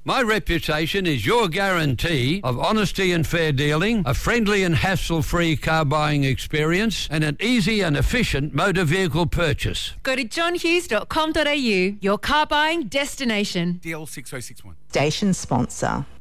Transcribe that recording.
My reputation is your guarantee of honesty and fair dealing, a friendly and hassle-free car buying experience, and an easy and efficient motor vehicle purchase. Go to johnhughes.com.au, your car buying destination. DL6061. Station sponsor.